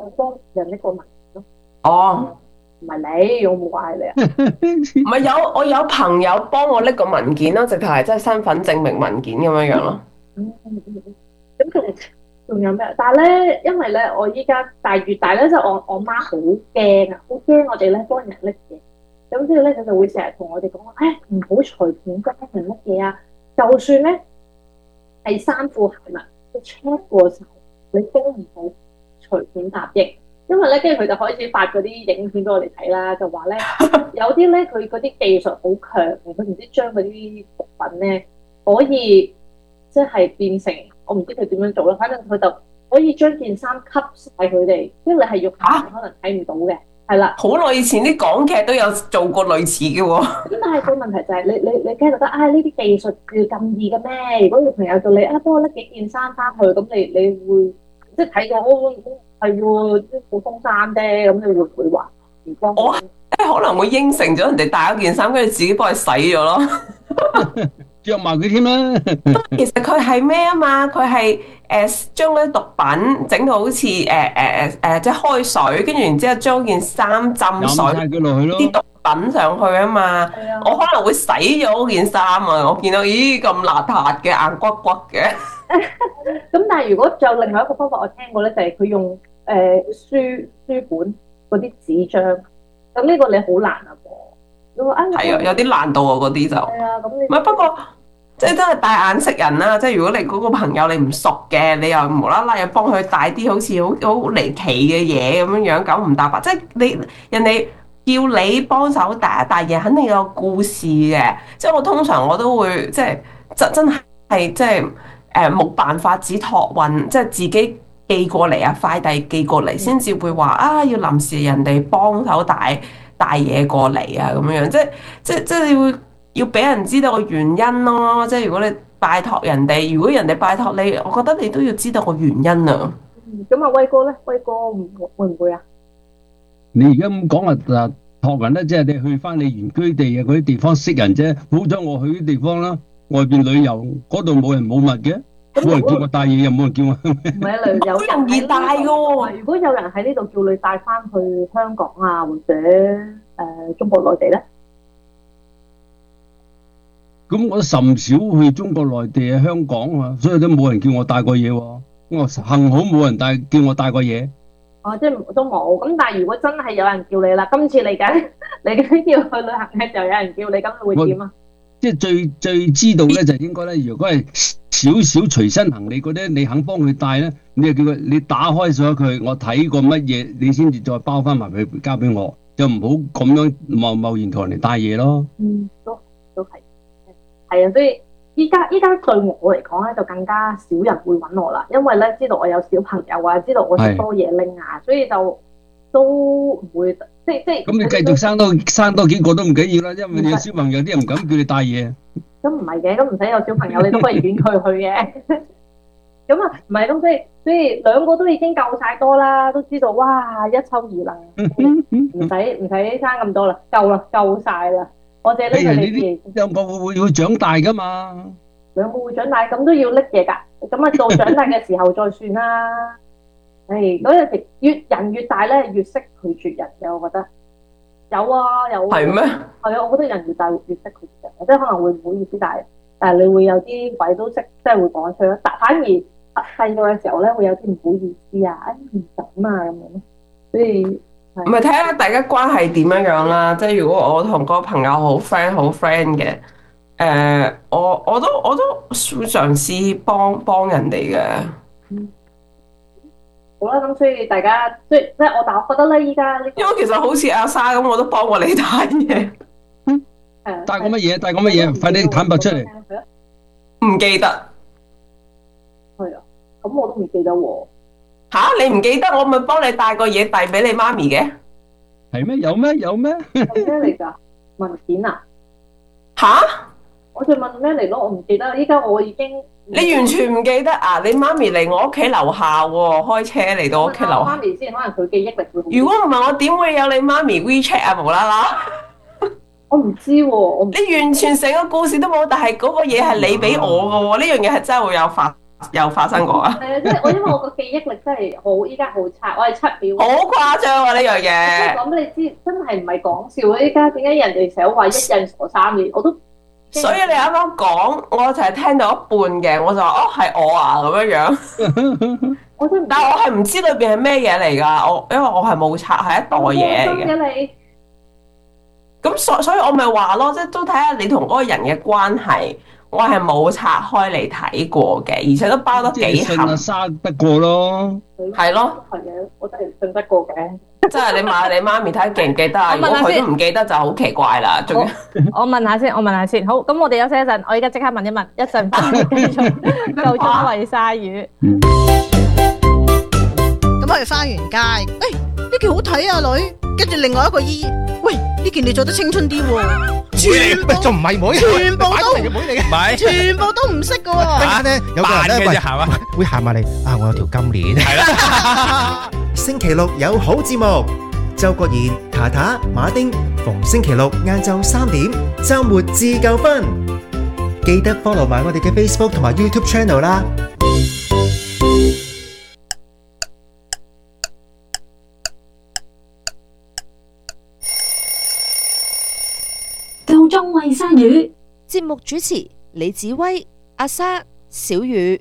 我幫人拎個文件咯。 哦， 唔係你，我冇話係你啊。 唔係我有朋友幫我拎個文件咯，直頭係真係身份證明文件咁樣樣咯。 咁仲有咩？但係咧，因為咧，我依家大越大咧，即係我媽好驚啊，好驚我哋咧幫人拎嘢。咁之後咧，佢就會成日同我哋講話，誒唔好隨便幫人拎嘢啊！就算咧係衫褲鞋襪，你 check 過晒，你都唔好隨便答應。因為咧，跟住佢就開始發嗰啲影片俾我哋睇啦，就話咧有啲咧佢嗰啲技術好強嘅，佢唔知將嗰啲毒品咧可以即係變成我唔知佢點樣做啦，反正佢就可以將件衫吸晒佢哋，即係你係肉眼可能睇唔到嘅，係啦。 好耐以前啲港劇都有做過類似嘅喎。 咁但係個問題就係你梗係覺得啊呢啲技術要咁易嘅咩？如果個朋友叫你啊幫我拎幾件衫翻去，咁你會即係睇過係喎啲普通衫啫，咁你會唔會話唔幫我我？ 可能會應承咗人哋帶咗件衫，跟住自己幫佢洗咗咯。 着埋佢添啦。 其實佢係咩啊嘛？佢係將嗰啲毒品整到好似即係開水，跟住然之後將件衫浸飲水， 晒佢落去咯。 啲毒品上去啊嘛。 係啊。 我可能會洗咗嗰件衫啊！我見到咦咁邋遢嘅硬骨骨嘅。 咁但係如果仲有另外一個方法，我聽過咧，就係佢用書本嗰啲紙張，咁呢個你好難啊噃。你話啊， 係啊，有啲難度啊嗰啲就。 係啊，咁你唔係不過，即係真係帶眼識人啦。即係如果你嗰個朋友你唔熟嘅，你又無啦啦又幫佢帶啲好似好離奇嘅嘢咁樣樣，九唔搭八。即係人哋叫你幫手帶一帶嘢，肯定有故事嘅。即係我通常都會即係真係即係冇辦法只託運，即係自己寄過嚟啊，快遞寄過嚟先至會話啊，要臨時人哋幫手帶嘢過嚟啊咁樣樣。即係你會。要俾人知道個原因咯，即係如果你拜託人哋，如果人哋拜託你，我覺得你都要知道個原因啊。 咁啊，威哥咧，威哥會唔會啊？ 你而家咁講啊，託人咧，即係你去翻你原居地嘅嗰啲地方識人啫。好彩我去啲地方啦，外邊旅遊嗰度冇人冇物嘅，冇人叫我帶嘢，又冇人叫我。 唔係啊，有好容易帶㗎喎。 如果有人喺呢度叫你帶翻去香港啊，或者中國內地咧？ 咁我甚少去中國內地啊、香港啊，所以都冇人叫我帶過嘢喎。我幸好冇人叫我帶過嘢。 哦，即係都冇。咁但係如果真係有人叫你啦，今次嚟緊要去旅行嘅時候有人叫你，咁你會點啊？ 即係最知道咧，就應該咧，如果係少少隨身行李嗰啲，你肯幫佢帶咧，你就叫佢你打開咗佢，我睇過乜嘢，你先至再包翻埋佢交俾我，就唔好咁樣貿然同人哋帶嘢咯。 都係。係啊，所以依家對我嚟講咧，就更加少人會揾我啦，因為咧知道我有小朋友啊，知道我識多嘢拎啊，所以就都唔會即咁你繼續生多幾個都唔緊要啦，因為你有小朋友，啲人唔敢叫你帶嘢。 咁唔係嘅，咁唔使有小朋友，你都可以遠佢去嘅。咁啊，唔係咁，所以兩個都已經夠晒多啦，都知道哇一抽二能，唔使生咁多啦，夠啦，夠晒啦。我哋拎佢哋嘢， 兩個會長大噶嘛？ 兩個會長大，咁都要拎嘢㗎。咁啊，到長大嘅時候再算啦。嗰陣時人越大咧，越識拒絕人嘅，我覺得有啊有。 係咩？ 係啊，我覺得人越大越識拒絕人，即係可能會唔好意思，但係你會有啲位都識，即係會講出咯。反而細個嘅時候咧，會有啲唔好意思啊，唔敢啊咁樣咯。所以唔係睇下大家關係點樣樣啦，即係如果我同個朋友好 friend 嘅，我都會嘗試幫人哋嘅。 好啦，咁所以大家即係但我覺得咧，依家呢個， 因為其實好似阿莎咁，我都幫過你帶嘢。 帶過乜嘢？帶過乜嘢？快啲坦白出嚟。 唔記得。 係啊，咁我都唔記得喎。 吓，你唔記得我咪幫你帶個嘢遞俾你媽咪嘅？ 係咩？有咩？ 係咩嚟㗎？文件啊？ 吓？ 我就問咩嚟咯？我唔記得。依家我已經你完全唔記得啊？你媽咪嚟我屋企樓下喎，開車嚟到我屋企樓下。 媽咪先，可能佢記憶力會好。 如果唔係我點會有你媽咪 WeChat 啊？無啦啦。 我唔知喎， 你完全成個故事都冇，但係嗰個嘢係你俾我嘅喎，呢樣嘢係真係會有發有發生過啊？ 即係因為我個記憶力真係好，依家好差，我係7秒。 好誇張啊！呢樣即係嘢。 講俾你知，真係唔係講笑啊！依家點解人哋成日話一人傻3年，我都所以你啱啱講，我就係聽到一半嘅，我就話哦係我啊咁樣樣， 我真係唔但係我係唔知裏邊係咩嘢嚟㗎，因為我係冇拆，係一袋嘢嚟嘅。 嘅你。 咁所以我咪話咯，即係都睇下你同嗰個人嘅關係。我係冇拆開嚟睇過嘅，而且都包得幾信阿冚。 沙得過咯。 係咯， 係嘅，我真係信得過嘅。 即係你問你媽咪睇記唔記得啊？如果佢都唔記得就好奇怪啦。仲要我問下先，好，咁我哋休息一陣，我而家即刻問一問，一陣翻嚟繼續夠鐘餵鯊魚。 咁我哋翻完街，呢件好睇啊女，跟住另外一個姨，喂呢件你做得青春啲喎，全部仲唔係妹？ 全部都擺明嘅妹嚟嘅，唔係全部都唔識嘅喎。 打咧，有個人咧扮嘅啫係嘛？ 會行埋嚟啊！我有條金鏈，係啦。 星期六有好節目，周國賢、塔塔、馬丁，逢星期六晏晝3點，週末自夠分。記得 follow 埋我哋嘅 Facebook 同埋 YouTube channel 啦。 夠鐘餵鯊魚。 節目主持李子威、阿莎、小雨。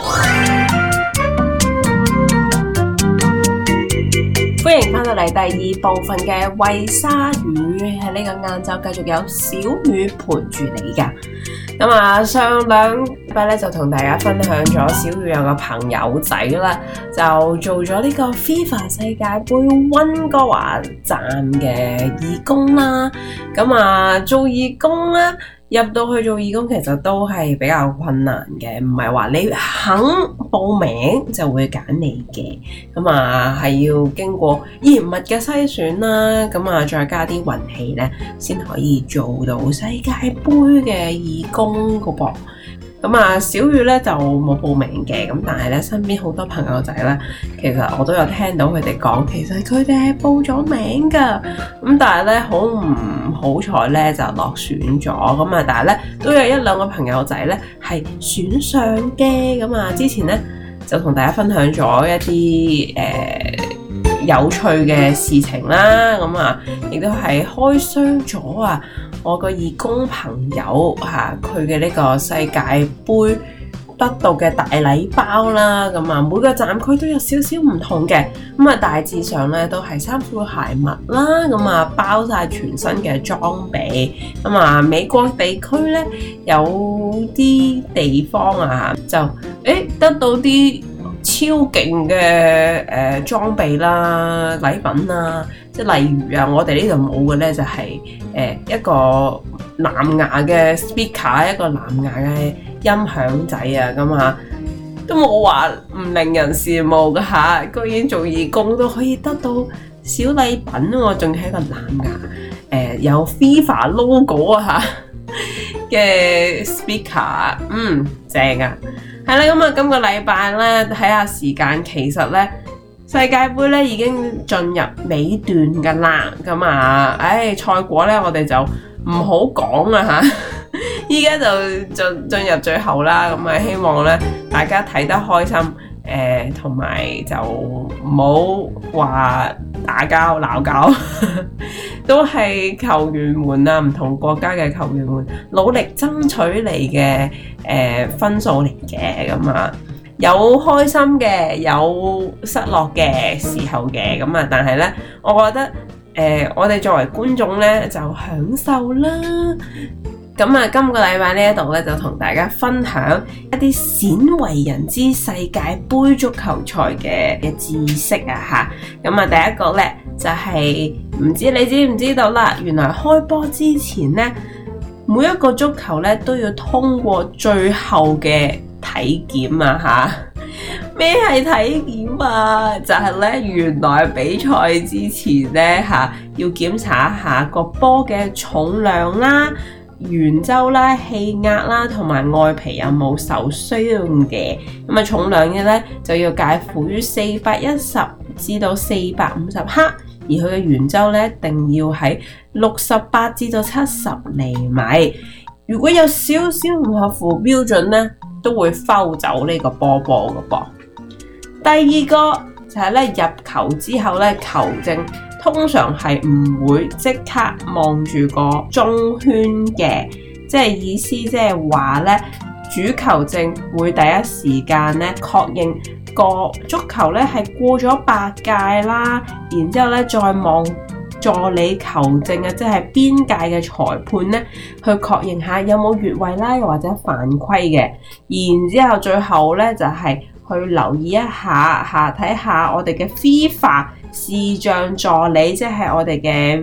歡迎翻到嚟第二部分嘅餵鯊魚，喺呢個晏晝繼續有小雨陪住你㗎。咁啊，上兩禮拜咧就同大家分享咗小雨有個朋友仔啦，就做咗呢個 FIFA 世界盃溫哥華站嘅義工啦。咁啊，做義工咧，入到去做義工其實都係比較困難嘅，唔係話你肯報名就會揀你嘅。咁啊，係要經過嚴密嘅篩選啦，咁啊再加啲運氣咧，先可以做到世界盃嘅義工個噃。咁啊，小雨咧就冇報名嘅，咁但係咧身邊好多朋友仔咧，其實我都有聽到佢哋講，其實佢哋係報咗名噶，咁但係咧好唔好彩咧就落選咗，咁啊但係咧都有1-2個朋友仔咧係選上嘅，咁啊之前咧就同大家分享咗一啲有趣嘅事情啦，咁啊亦都係開箱咗啊我個義工朋友佢嘅呢個世界盃得到嘅大禮包啦，咁啊每個站區都有少少唔同嘅，咁啊大致上咧都係衫褲鞋襪啦，咁啊包晒全身嘅裝備，咁啊美國地區咧有啲地方啊就得到啲超勁嘅裝備啦、禮品啦，即係例如啊，我哋呢度冇嘅咧就係一個藍牙嘅 speaker， 一個藍牙嘅音響仔啊，咁啊都冇話唔令人羨慕㗎嚇，居然做義工都可以得到小禮品喎，仲係一個藍牙有 FIFA logo 啊嚇嘅 speaker， 正啊！係啦，咁啊，今個禮拜咧睇下時間，其實咧世界盃咧已經進入尾段噶啦，咁啊，賽果咧我哋就唔好講啦嚇，依家就進入最後啦，咁啊希望咧大家睇得開心，同埋就唔好話打交鬧交，都係球員們啊，唔同國家嘅球員們努力爭取嚟嘅分數嚟嘅，咁啊有開心嘅，有失落嘅時候嘅，咁啊但係咧，我覺得我哋作為觀眾咧就享受啦。咁啊，今個禮拜呢一度咧就同大家分享一啲鮮為人知世界盃足球賽嘅知識啊吓。咁啊，第一個咧就係唔知你知唔知道啦？原來開波之前咧，每一個足球咧都要通過最後嘅體檢啊吓。咩係體檢啊？就係咧，原來比賽之前咧要檢查一下個波嘅重量啦、圓周啦、氣壓啦，同埋外皮有冇受傷嘅。咁啊，重量嘅咧就要介乎於410至到450克，而佢嘅圓周咧一定要喺68至到70厘米。如果有少少唔合乎標準咧， 都會摟走呢個波嘅噃。第二個就係咧入球之後咧，球證通常係唔會即刻望住個中圈嘅，即係意思即係話咧，主球證會第一時間咧確認個足球咧係過咗白界啦，然之後咧再望助理球證啊，即係邊界嘅裁判咧，去確認下有冇越位啦，又或者犯規嘅。然之後最後咧就係去留意一下睇下我哋嘅 FIFA 視像助理，即係我哋嘅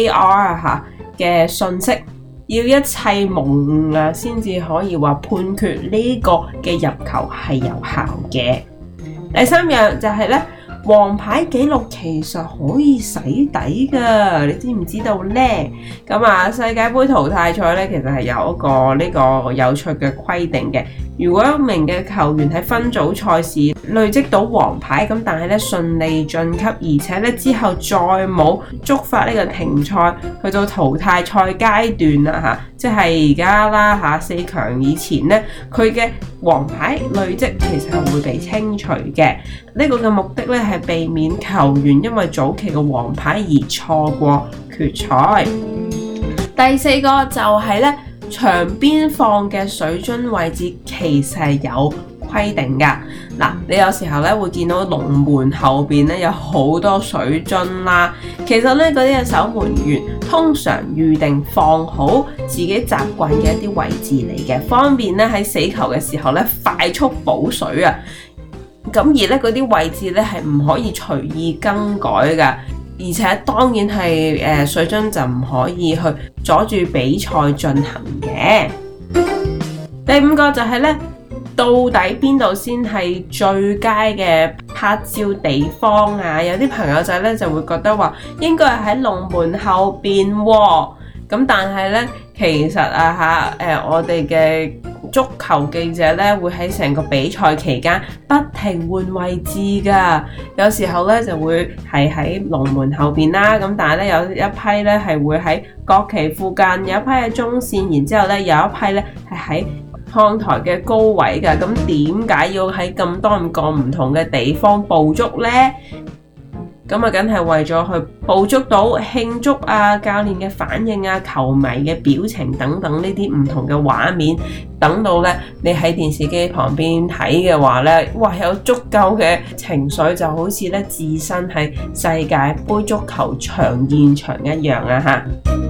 VAR 嘅信息，要一切蒙啊，先至可以話判決呢個嘅入球係有效嘅。第三樣就係咧，黃牌記錄其實可以洗底㗎，你知唔知道呢？咁啊，世界盃淘汰賽咧，其實係有一個呢個有趣嘅規定嘅。如果一名嘅球員喺分組賽事累積到黃牌，咁但係咧順利晉級，而且咧之後再冇觸發呢個停賽，去到淘汰賽階段啦嚇，即係而家啦嚇4強以前咧，佢嘅黃牌累積其實係會被清除嘅。呢個嘅目的咧係避免球員因為早期嘅黃牌而錯過決賽。第四個就係咧，場邊放嘅水樽位置其實係有規定㗎。嗱，你有時候咧會見到龍門後邊咧有好多水樽啦，其實咧嗰啲嘅守門員通常預定放好自己習慣嘅一啲位置嚟嘅，方便咧喺死球嘅時候咧快速補水啊。咁而咧嗰啲位置咧係唔可以隨意更改㗎。而且當然係水樽就唔可以去阻住比賽進行嘅。第五個就係咧，到底邊度先係最佳嘅拍照地方啊？有啲朋友仔咧就會覺得話應該係喺龍門後邊喎。咁但係咧，其實我哋嘅足球記者咧會喺成個比賽期間不停換位置㗎，有時候咧就會係喺龍門後邊啦，咁但係咧有一批咧係會喺國旗附近，有一批喺中線，然之後咧有一批咧係喺看台嘅高位㗎。咁點解要喺咁多個唔同嘅地方捕捉呢？咁啊，梗係為咗去捕捉到慶祝啊、教練嘅反應啊、球迷嘅表情等等呢啲唔同嘅畫面，等到咧你喺電視機旁邊睇嘅話咧，哇，有足夠嘅情緒，就好似咧置身喺世界盃足球場現場一樣啊嚇！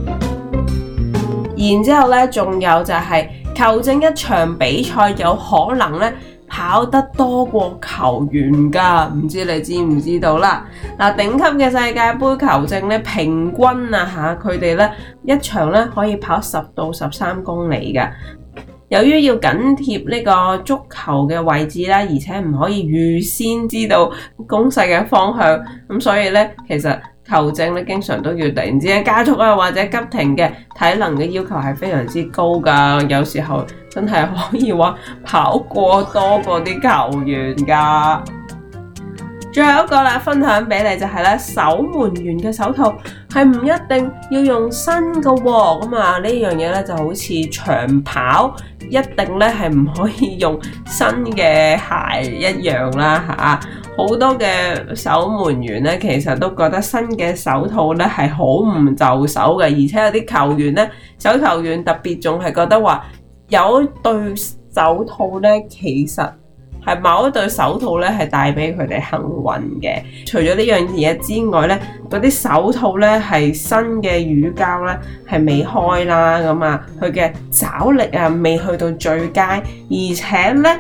然之後咧，仲有就係球證一場比賽有可能咧跑得多過球員㗎，唔知你知唔知道啦？嗱，頂級嘅世界盃球證咧，平均佢哋咧一場咧可以跑10到13公里㗎。由於要緊貼呢個足球嘅位置啦，而且唔可以預先知道攻勢嘅方向，咁所以咧其實球證咧經常都要突然之間加速啊，或者急停嘅，體能嘅要求係非常之高噶，有時候真係可以話跑過多過啲球員噶。最後一個啦，分享俾你就係咧，守門員嘅手套係唔一定要用新嘅喎，咁啊呢樣嘢咧就好似長跑一定咧係唔可以用新嘅鞋一樣啦嚇。好多嘅守門員咧，其實都覺得新嘅手套咧係好唔就手嘅，而且有啲球員咧，手球員特別仲係覺得話有一對手套咧，其實係某一對手套咧係帶俾佢哋幸運嘅。除咗呢樣嘢之外咧，嗰啲手套咧係新嘅乳膠咧係未開啦，咁啊佢嘅爪力啊未去到最佳，而且咧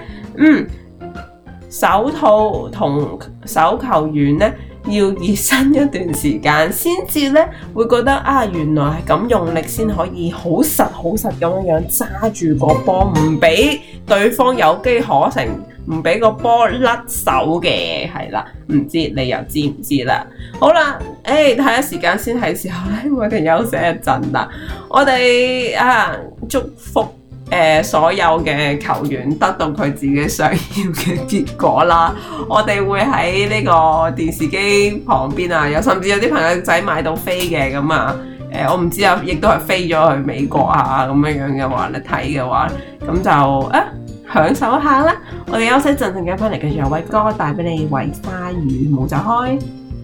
手套同手球員咧要熱身一段時間先至咧會覺得啊，原來係咁用力先可以好實咁樣揸住個波，唔俾對方有機可乘，唔俾個波甩手嘅，係啦，唔知你又知唔知啦？好啦，睇下時間先係時候咧，我哋休息一陣啦，我哋祝福所有嘅球員得到佢自己想要嘅結果啦！我哋會喺呢個電視機旁邊啊，甚至有啲朋友仔買到飛嘅咁啊，我唔知啊，亦都係飛咗去美國啊咁樣嘅話，你睇嘅話，咁就享受一下啦。我哋休息陣間翻嚟，繼續有位歌帶俾你，維沙語冇走開。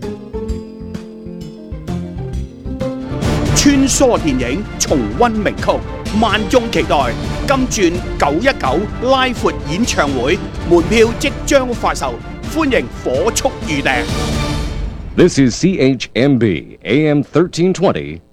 穿梭電影，重溫名曲，萬眾期待。金鑽919拉闊演唱會門票即將發售，歡迎火速預訂。 This is CHMB AM 1320